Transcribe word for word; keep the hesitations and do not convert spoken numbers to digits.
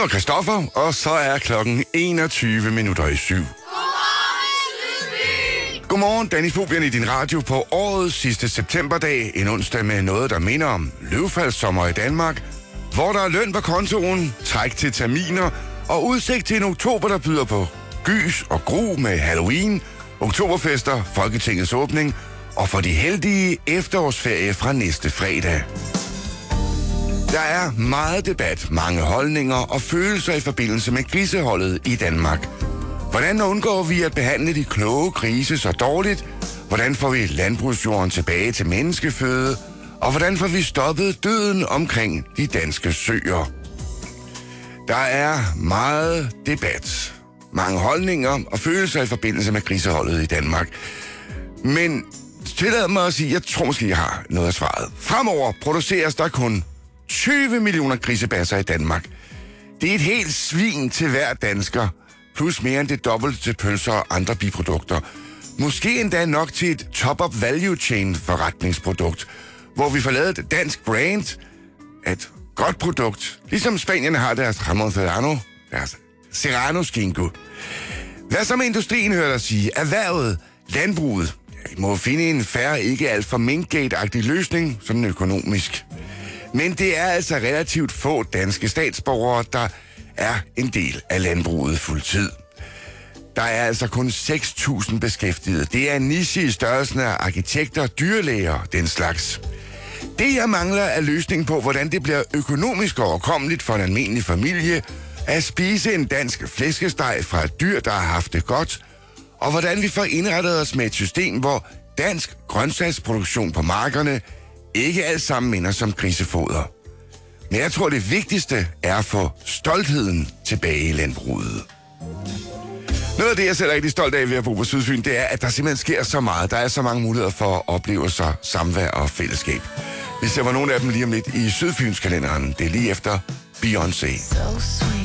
var Christoffer, og så er klokken enogtyve minutter i syv. Godmorgen, Danny Fobian i din radio på årets sidste septemberdag. En onsdag med noget, der minder om løvfaldssommer i Danmark, hvor der er løn på kontoen, træk til terminer og udsigt til en oktober, der byder på gys og gru med Halloween, oktoberfester, Folketingets åbning og for de heldige efterårsferie fra næste fredag. Der er meget debat, mange holdninger og følelser i forbindelse med griseholdet i Danmark. Hvordan undgår vi at behandle de kloge grise så dårligt? Hvordan får vi landbrugsjorden tilbage til menneskeføde? Og hvordan får vi stoppet døden omkring de danske søer? Der er meget debat, mange holdninger og følelser i forbindelse med griseholdet i Danmark. Men tillad mig at sige, jeg tror måske, jeg har noget af svaret. Fremover produceres der kun tyve millioner grisebasser i Danmark. Det er et helt svin til hver dansker, plus mere end det dobbelte til pølser og andre biprodukter. Måske endda nok til et top-up value chain forretningsprodukt, hvor vi får lavet et dansk brand, et godt produkt, ligesom spanierne har deres Ramon Serrano, deres Serrano skinko. Hvad så med industrien, hører dig sige? Erhvervet, landbruget, I må finde en fair, ikke alt for minkgate-agtig løsning, sådan økonomisk. Men det er altså relativt få danske statsborgere, der er en del af landbruget fuldtid. Der er altså kun seks tusind beskæftigede. Det er en niche i størrelsen af arkitekter, dyrlæger, den slags. Det, jeg mangler, er løsning på, hvordan det bliver økonomisk overkommeligt for en almindelig familie at spise en dansk flæskesteg fra et dyr, der har haft det godt, og hvordan vi får indrettet os med et system, hvor dansk grøntsagsproduktion på markerne ikke alt sammen minder som grisefoder. Men jeg tror, det vigtigste er at få stoltheden tilbage i landbruget. Noget af det, jeg selv er rigtig stolt af ved at bo på Sydfyn, det er, at der simpelthen sker så meget. Der er så mange muligheder for at opleve sig samvær og fællesskab. Vi ser nogle af dem lige om lidt i Sydfynskalenderen. Det er lige efter Beyoncé.